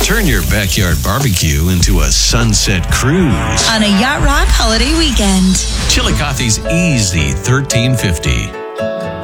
Turn your backyard barbecue into a sunset cruise on a Yacht Rock holiday weekend. Chillicothe's Easy 1350.